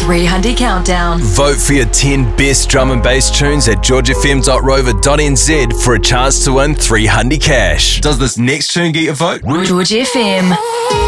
300 Countdown. Vote for your 10 best drum and bass tunes at georgefm.rover.nz for a chance to win 300 cash. Does this next tune get your vote? George FM.